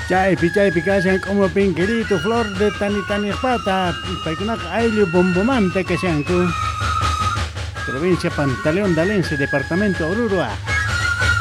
Chaypi kashan como pinquerito, flor de tani pata, paikunaka ayllu bombomanta kashanku. Provincia Pantaleón Dalense, departamento Oruro.